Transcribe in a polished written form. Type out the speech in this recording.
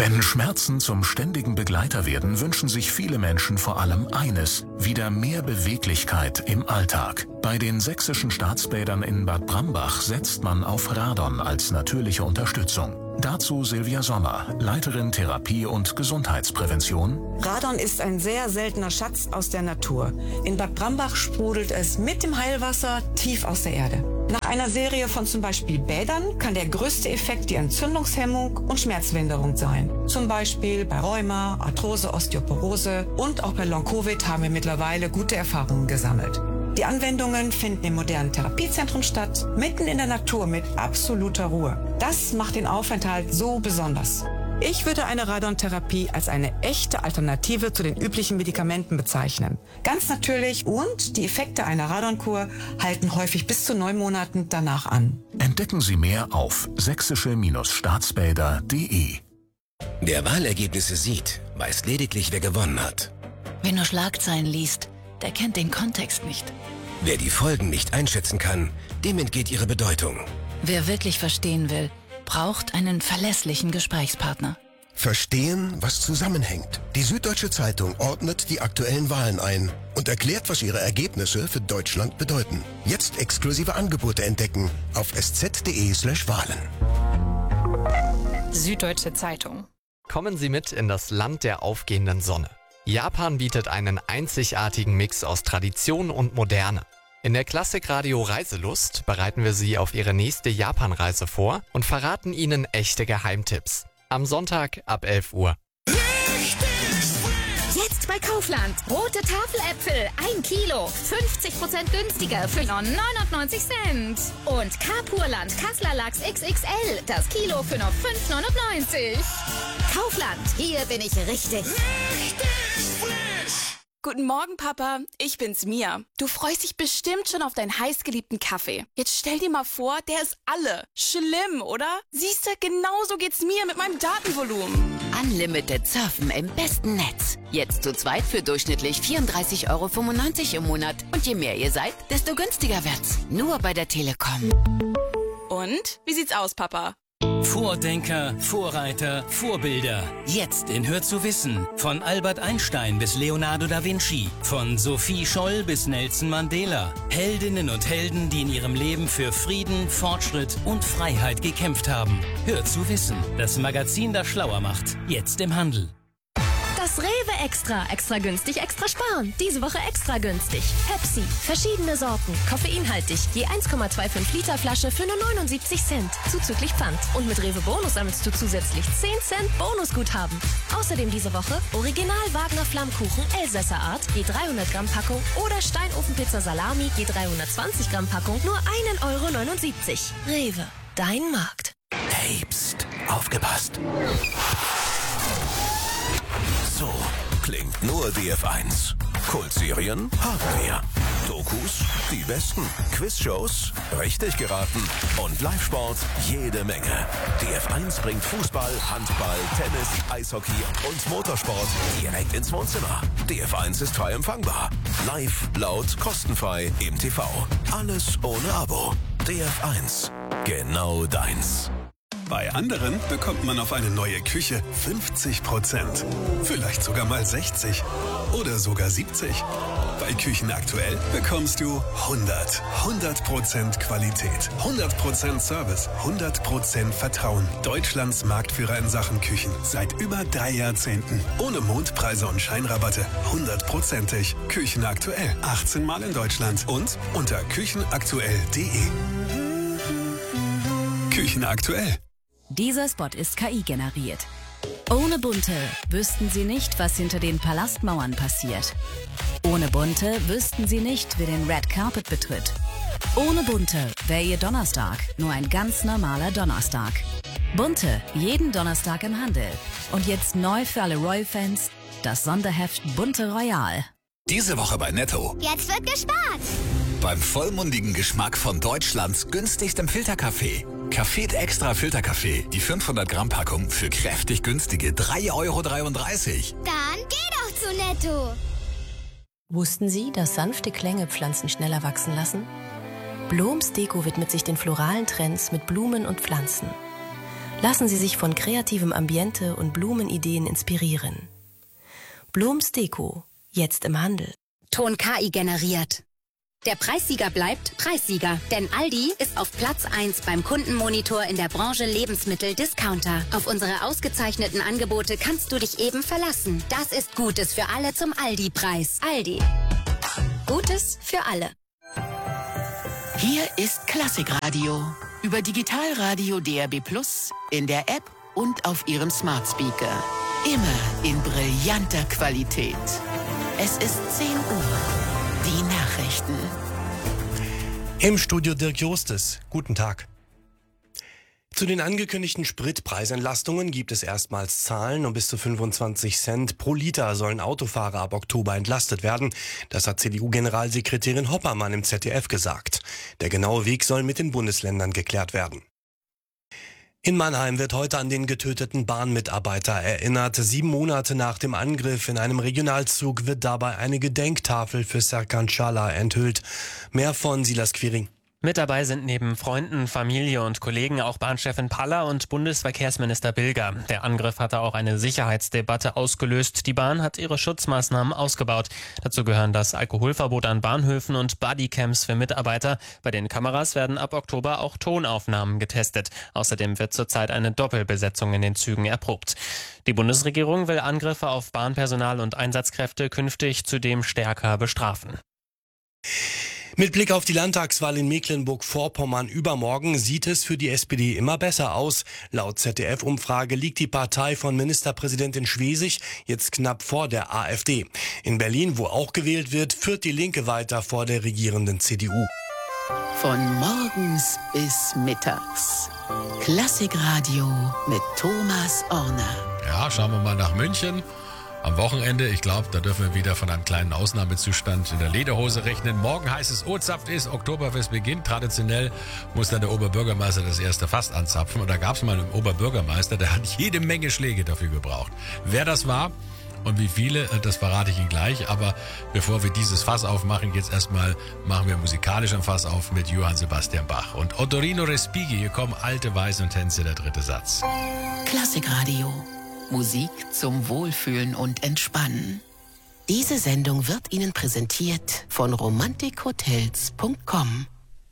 Wenn Schmerzen zum ständigen Begleiter werden, wünschen sich viele Menschen vor allem eines: wieder mehr Beweglichkeit im Alltag. Bei den sächsischen Staatsbädern in Bad Brambach setzt man auf Radon als natürliche Unterstützung. Dazu Silvia Sommer, Leiterin Therapie und Gesundheitsprävention. Radon ist ein sehr seltener Schatz aus der Natur. In Bad Brambach sprudelt es mit dem Heilwasser tief aus der Erde. Nach einer Serie von zum Beispiel Bädern kann der größte Effekt die Entzündungshemmung und Schmerzlinderung sein. Zum Beispiel bei Rheuma, Arthrose, Osteoporose und auch bei Long-Covid haben wir mittlerweile gute Erfahrungen gesammelt. Die Anwendungen finden im modernen Therapiezentrum statt, mitten in der Natur mit absoluter Ruhe. Das macht den Aufenthalt so besonders. Ich würde eine Radontherapie als eine echte Alternative zu den üblichen Medikamenten bezeichnen. Ganz natürlich, und die Effekte einer Radonkur halten häufig bis zu 9 Monaten danach an. Entdecken Sie mehr auf sächsische-staatsbäder.de. Wer Wahlergebnisse sieht, weiß lediglich, wer gewonnen hat. Wer nur Schlagzeilen liest, der kennt den Kontext nicht. Wer die Folgen nicht einschätzen kann, dem entgeht ihre Bedeutung. Wer wirklich verstehen will, braucht einen verlässlichen Gesprächspartner. Verstehen, was zusammenhängt. Die Süddeutsche Zeitung ordnet die aktuellen Wahlen ein und erklärt, was ihre Ergebnisse für Deutschland bedeuten. Jetzt exklusive Angebote entdecken auf sz.de/Wahlen. Süddeutsche Zeitung. Kommen Sie mit in das Land der aufgehenden Sonne. Japan bietet einen einzigartigen Mix aus Tradition und Moderne. In der Klassikradio Reiselust bereiten wir Sie auf Ihre nächste Japanreise vor und verraten Ihnen echte Geheimtipps. Am Sonntag ab 11 Uhr. Jetzt bei Kaufland. Rote Tafeläpfel, 1 Kilo. 50% günstiger für nur 99 Cent. Und Kapurland Kassler Lachs XXL. Das Kilo für nur 5,99. Kaufland, hier bin ich richtig. Guten Morgen, Papa. Ich bin's, Mia. Du freust dich bestimmt schon auf deinen heißgeliebten Kaffee. Jetzt stell dir mal vor, der ist alle. Schlimm, oder? Siehste, genauso geht's mir mit meinem Datenvolumen. Unlimited Surfen im besten Netz. Jetzt zu zweit für durchschnittlich 34,95 € im Monat. Und je mehr ihr seid, desto günstiger wird's. Nur bei der Telekom. Und? Wie sieht's aus, Papa? Vordenker, Vorreiter, Vorbilder. Jetzt in Hör zu wissen. Von Albert Einstein bis Leonardo da Vinci. Von Sophie Scholl bis Nelson Mandela. Heldinnen und Helden, die in ihrem Leben für Frieden, Fortschritt und Freiheit gekämpft haben. Hör zu wissen. Das Magazin, das schlauer macht. Jetzt im Handel. Das Rewe Extra. Extra günstig, extra sparen. Diese Woche extra günstig. Pepsi. Verschiedene Sorten. Koffeinhaltig. Je 1,25 Liter Flasche für nur 79 Cent. Zuzüglich Pfand. Und mit Rewe Bonus sammelst du zusätzlich 10 Cent Bonusguthaben. Außerdem diese Woche Original Wagner Flammkuchen Elsässer Art. Je 300 Gramm Packung. Oder Steinofenpizza Salami. Je 320 Gramm Packung. Nur 1,79 €. Rewe. Dein Markt. Hey, pst, aufgepasst. So klingt nur DF1. Kultserien haben wir. Dokus, die besten. Quizshows, richtig geraten. Und Live-Sport, jede Menge. DF1 bringt Fußball, Handball, Tennis, Eishockey und Motorsport direkt ins Wohnzimmer. DF1 ist frei empfangbar. Live, laut, kostenfrei im TV. Alles ohne Abo. DF1. Genau deins. Bei anderen bekommt man auf eine neue Küche 50%. Vielleicht sogar mal 60%. Oder sogar 70%. Bei Küchen aktuell bekommst du 100% Qualität, 100% Service, 100% Vertrauen. Deutschlands Marktführer in Sachen Küchen. Seit über 3 Jahrzehnten. Ohne Mondpreise und Scheinrabatte. 100%ig. Küchen aktuell. 18 Mal in Deutschland. Und unter küchenaktuell.de. Küchen aktuell. Dieser Spot ist KI generiert. Ohne Bunte wüssten Sie nicht, was hinter den Palastmauern passiert. Ohne Bunte wüssten Sie nicht, wer den Red Carpet betritt. Ohne Bunte wäre Ihr Donnerstag nur ein ganz normaler Donnerstag. Bunte, jeden Donnerstag im Handel. Und jetzt neu für alle Royal-Fans, das Sonderheft Bunte Royal. Diese Woche bei Netto. Jetzt wird gespart. Beim vollmundigen Geschmack von Deutschlands günstigstem Filterkaffee. Café Extra Filterkaffee. Die 500 Gramm Packung für kräftig günstige 3,33 €. Dann geh doch zu Netto. Wussten Sie, dass sanfte Klänge Pflanzen schneller wachsen lassen? Bloms Deko widmet sich den floralen Trends mit Blumen und Pflanzen. Lassen Sie sich von kreativem Ambiente und Blumenideen inspirieren. Blooms Deko, jetzt im Handel. Ton KI generiert. Der Preissieger bleibt Preissieger, denn Aldi ist auf Platz 1 beim Kundenmonitor in der Branche Lebensmittel-Discounter. Auf unsere ausgezeichneten Angebote kannst du dich eben verlassen. Das ist Gutes für alle zum Aldi-Preis. Aldi. Gutes für alle. Hier ist Klassikradio. Über Digitalradio DAB+, in der App und auf Ihrem Smart Speaker. Immer in brillanter Qualität. Es ist 10 Uhr. Die Nachrichten. Im Studio Dirk Jostes. Guten Tag. Zu den angekündigten Spritpreisentlastungen gibt es erstmals Zahlen. Um bis zu 25 Cent pro Liter sollen Autofahrer ab Oktober entlastet werden. Das hat CDU-Generalsekretärin Hoppermann im ZDF gesagt. Der genaue Weg soll mit den Bundesländern geklärt werden. In Mannheim wird heute an den getöteten Bahnmitarbeiter erinnert. 7 Monate nach dem Angriff in einem Regionalzug wird dabei eine Gedenktafel für Serkan Çağlar enthüllt. Mehr von Silas Quiring. Mit dabei sind neben Freunden, Familie und Kollegen auch Bahnchefin Paller und Bundesverkehrsminister Bilger. Der Angriff hatte auch eine Sicherheitsdebatte ausgelöst. Die Bahn hat ihre Schutzmaßnahmen ausgebaut. Dazu gehören das Alkoholverbot an Bahnhöfen und Bodycams für Mitarbeiter. Bei den Kameras werden ab Oktober auch Tonaufnahmen getestet. Außerdem wird zurzeit eine Doppelbesetzung in den Zügen erprobt. Die Bundesregierung will Angriffe auf Bahnpersonal und Einsatzkräfte künftig zudem stärker bestrafen. Mit Blick auf die Landtagswahl in Mecklenburg-Vorpommern übermorgen sieht es für die SPD immer besser aus. Laut ZDF-Umfrage liegt die Partei von Ministerpräsidentin Schwesig jetzt knapp vor der AfD. In Berlin, wo auch gewählt wird, führt die Linke weiter vor der regierenden CDU. Von morgens bis mittags. Klassikradio mit Thomas Orner. Ja, schauen wir mal nach München. Am Wochenende, ich glaube, da dürfen wir wieder von einem kleinen Ausnahmezustand in der Lederhose rechnen. Morgen heißt es O-Zapft ist, Oktoberfest beginnt. Traditionell muss dann der Oberbürgermeister das erste Fass anzapfen. Und da gab es mal einen Oberbürgermeister, der hat jede Menge Schläge dafür gebraucht. Wer das war und wie viele, das verrate ich Ihnen gleich. Aber bevor wir dieses Fass aufmachen, jetzt erstmal machen wir musikalisch ein Fass auf mit Johann Sebastian Bach. Und Ottorino Respighi, hier kommen alte Weisen und Tänze, der 3. Satz. Klassikradio. Musik zum Wohlfühlen und Entspannen. Diese Sendung wird Ihnen präsentiert von romantikhotels.com.